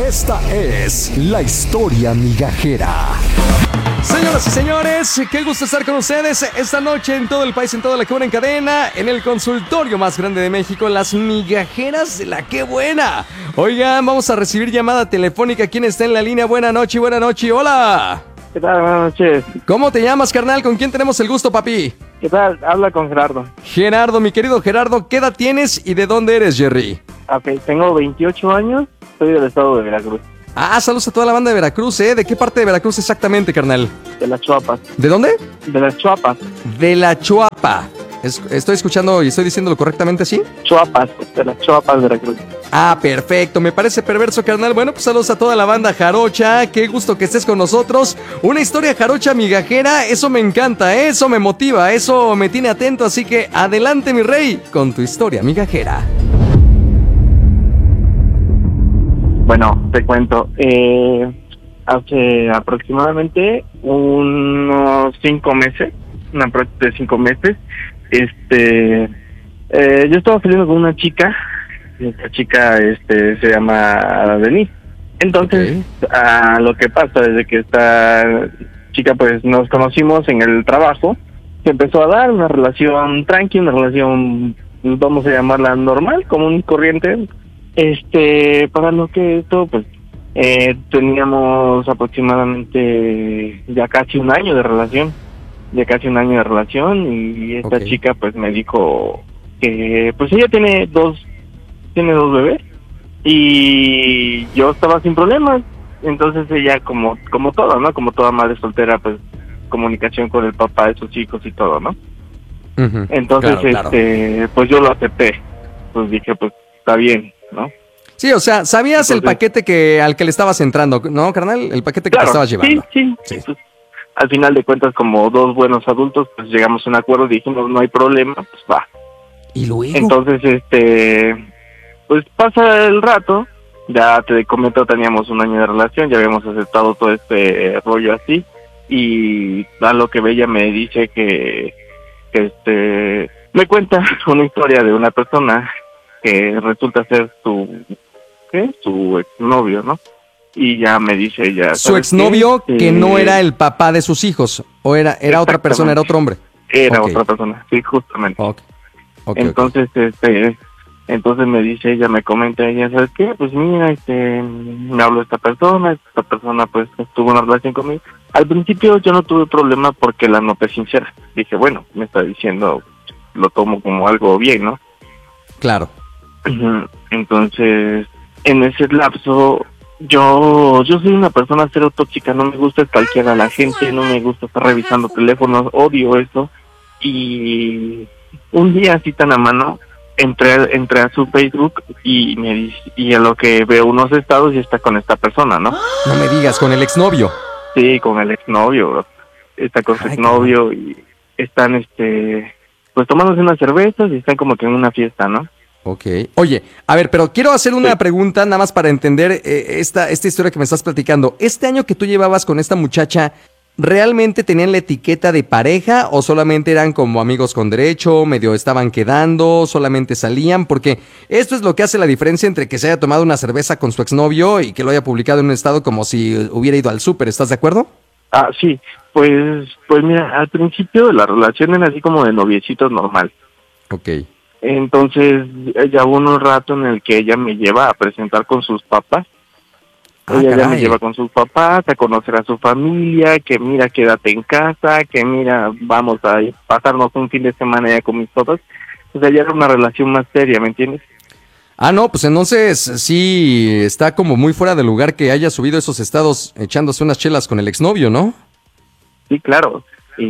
Esta es la historia migajera. Señoras y señores, qué gusto estar con ustedes esta noche en todo el país, en toda la que buena en cadena, en el consultorio más grande de México, las migajeras de la que buena. Oigan, vamos a recibir llamada telefónica. ¿Quién está en la línea? Buena noche, hola. ¿Qué tal? Buenas noches. ¿Cómo te llamas, carnal? ¿Con quién tenemos el gusto, papi? ¿Qué tal? Habla con Gerardo. Gerardo, mi querido Gerardo, ¿qué edad tienes y de dónde eres, Jerry? Ok, tengo 28 años, soy del estado de Veracruz. Ah, saludos a toda la banda de Veracruz, ¿eh? ¿De qué parte de Veracruz exactamente, carnal? De las Chuapas. ¿De dónde? De las Chuapas. De la Chuapa. ¿Estoy escuchando y estoy diciéndolo correctamente así? Chuapas, de las Chuapas, Veracruz. Ah, perfecto, me parece perverso, carnal. Bueno, pues saludos a toda la banda jarocha, qué gusto que estés con nosotros. Una historia jarocha migajera, eso me encanta, eso me motiva, eso me tiene atento, así que adelante, mi rey, con tu historia migajera. Bueno, te cuento, hace aproximadamente unos 5 meses, de 5 meses, yo estaba saliendo con una chica. Esta chica se llama Denise. Entonces, lo que pasa desde que esta chica pues nos conocimos en el trabajo, se empezó a dar una relación tranqui, una relación, vamos a llamarla normal, común y corriente. Para lo que esto pues teníamos aproximadamente ya casi un año de relación, y esta chica pues me dijo que pues ella tiene dos bebés y yo estaba sin problemas. Entonces ella como todo, ¿no? Como toda madre soltera, pues comunicación con el papá de sus hijos y todo, ¿no? Uh-huh. Entonces claro. Pues yo lo acepté, pues dije pues está bien, ¿no? Sí, o sea, sabías entonces, el paquete al que le estabas entrando, ¿no, carnal? El paquete que te estabas llevando. Sí. Pues, al final de cuentas, como dos buenos adultos, pues llegamos a un acuerdo, dijimos no hay problema, pues va. ¿Y luego? Entonces, pues pasa el rato, ya te comento, teníamos un año de relación, ya habíamos aceptado todo este rollo así, y a lo que ella me dice que me cuenta una historia de una persona que resulta ser su exnovio, ¿no? Y ya me dice ella... ¿Su exnovio que no era el papá de sus hijos? ¿O era otra persona, era otro hombre? Era otra persona, sí, justamente. Entonces, entonces me dice ella, me comenta ella, ¿sabes qué? Pues mira, me habló esta persona pues tuvo una relación conmigo. Al principio yo no tuve problema porque la noté sincera. Dije, bueno, me está diciendo, lo tomo como algo bien, ¿no? Claro. Entonces, en ese lapso, yo soy una persona cero tóxica, no me gusta stalkear a la gente, no me gusta estar revisando teléfonos, odio eso. Y un día así tan a mano, entré a su Facebook y me dice, y a lo que veo unos estados y está con esta persona, ¿no? No me digas, ¿con el exnovio? Sí, con el exnovio, está con su exnovio y están, pues tomándose unas cervezas y están como que en una fiesta, ¿no? Ok. Oye, a ver, pero quiero hacer una pregunta nada más para entender esta historia que me estás platicando. ¿Este año que tú llevabas con esta muchacha, realmente tenían la etiqueta de pareja o solamente eran como amigos con derecho, medio estaban quedando, solamente salían? Porque esto es lo que hace la diferencia entre que se haya tomado una cerveza con su exnovio y que lo haya publicado en un estado como si hubiera ido al súper. ¿Estás de acuerdo? Ah, sí. Pues mira, al principio de la relación era así como de noviecitos normal. Ok. Entonces ya hubo un rato en el que ella me lleva a presentar con sus papás. Ella ya me lleva con sus papás a conocer a su familia, que mira, quédate en casa, que mira, vamos a pasarnos un fin de semana ya con mis papás. O sea, ya era una relación más seria, ¿me entiendes? Ah, no, pues entonces sí está como muy fuera de lugar que haya subido esos estados echándose unas chelas con el exnovio, ¿no? Sí, claro.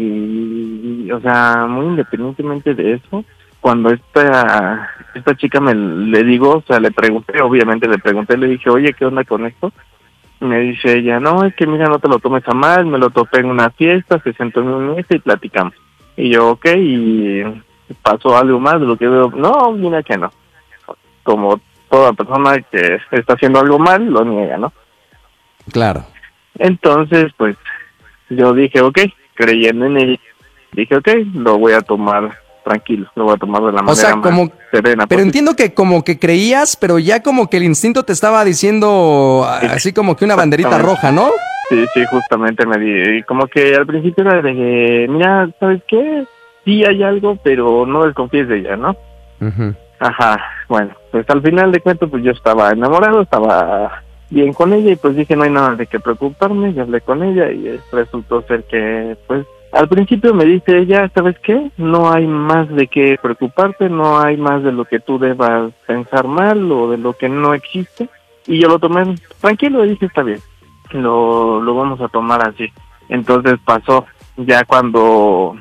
Y, o sea, muy independientemente de eso, cuando esta chica le digo, o sea, le pregunté, le dije, oye, ¿qué onda con esto? Me dice ella, no, es que mira, no te lo tomes a mal, me lo topé en una fiesta, se sentó en una mesa y platicamos. Y yo, ok, y pasó algo más de lo que veo. No, mira que no. Como toda persona que está haciendo algo mal, lo niega, ¿no? Claro. Entonces, pues, yo dije, ok, creyendo en ella, dije, ok, lo voy a tomar tranquilo, lo voy a tomar de la O manera sea, más como, serena. pero entiendo que como que creías, pero ya como que el instinto te estaba diciendo así como que una banderita roja, ¿no? Sí, sí, justamente me di, como que al principio era de que, mira, ¿sabes qué? Sí hay algo, pero no desconfíes de ella, ¿no? Ujú. Ajá, bueno, pues al final de cuentas, pues yo estaba enamorado, estaba bien con ella y pues dije, no hay nada de qué preocuparme, y hablé con ella y resultó ser que, pues, al principio me dice ella, ¿sabes qué? No hay más de qué preocuparte, no hay más de lo que tú debas pensar mal o de lo que no existe. Y yo lo tomé tranquilo y dije, está bien, lo vamos a tomar así. Entonces pasó, ya cuando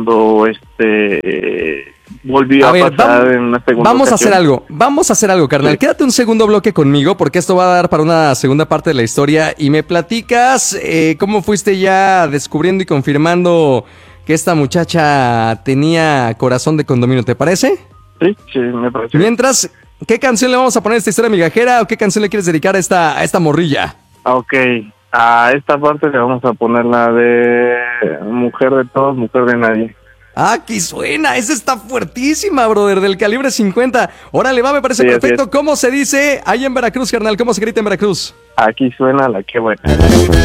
volvió A a ver, pasar en una segunda vamos a hacer ocasión. algo, carnal. Sí. Quédate un segundo bloque conmigo porque esto va a dar para una segunda parte de la historia y me platicas cómo fuiste ya descubriendo y confirmando que esta muchacha tenía corazón de condominio, ¿te parece? Sí, sí, me parece. Mientras, ¿qué canción le vamos a poner a esta historia migajera o qué canción le quieres dedicar a esta morrilla? Ok, a esta parte le vamos a poner la de Mujer de Todos, Mujer de Nadie. Ah, aquí suena, esa está fuertísima, brother, del calibre 50. Órale, va, me parece Sí, así perfecto. es. ¿Cómo se dice ahí en Veracruz, carnal? ¿Cómo se grita en Veracruz? Aquí suena la que buena.